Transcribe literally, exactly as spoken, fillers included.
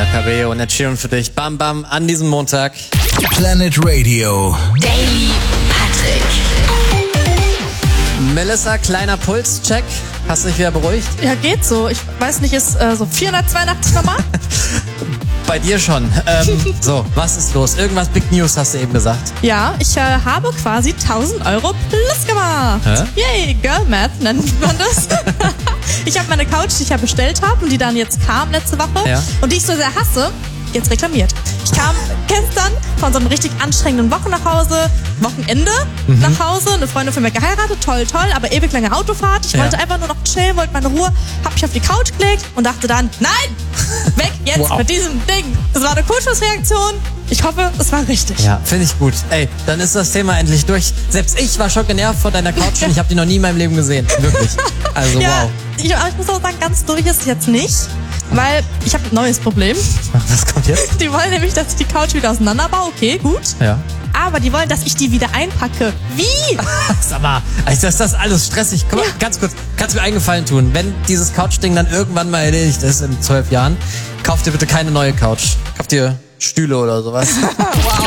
Carré und Ed Sheeran für dich. Bam Bam an diesem Montag. Planet Radio. Daily Patrick. Melissa, kleiner Pulscheck. Hast du dich wieder beruhigt? Ja, geht so. Ich weiß nicht, ist äh, so vierhundertzweiundachtzig normal? Bei dir schon. Ähm, so, was ist los? Irgendwas Big News hast du eben gesagt. Ja, ich äh, habe quasi tausend Euro plus gemacht. Hä? Yay, Girl Math nennt man das. Ich habe meine Couch, die ich ja bestellt habe und die dann jetzt kam letzte Woche Ja. und die ich so sehr hasse, jetzt reklamiert. Ich kam gestern von so einem richtig anstrengenden Wochen nach Hause, Wochenende Mhm. nach Hause, eine Freundin von mir geheiratet, toll, toll, aber ewig lange Autofahrt. Ich Ja. wollte einfach nur noch chillen, wollte meine Ruhe, hab mich auf die Couch gelegt und dachte dann, nein, weg jetzt Wow. mit diesem Ding. Das war eine Kurzschlussreaktion. Ich hoffe, es war richtig. Ja, finde ich gut. Ey, dann ist das Thema endlich durch. Selbst ich war schon genervt von deiner Couch und ich habe die noch nie in meinem Leben gesehen. Wirklich. Also Ja, wow. ich, aber ich muss auch sagen, ganz durch ist es jetzt nicht, weil ich habe ein neues Problem. Was kommt jetzt? Die wollen nämlich, dass ich die Couch wieder auseinanderbaue. Okay, gut. Ja. Aber die wollen, dass ich die wieder einpacke. Wie? Sag mal, also ist das alles stressig. Komm, mal, ganz kurz, kannst du mir einen Gefallen tun? Wenn dieses Couch-Ding dann irgendwann mal erledigt ist in zwölf Jahren, kauf dir bitte keine neue Couch. Kauf dir Stühle oder sowas. Wow.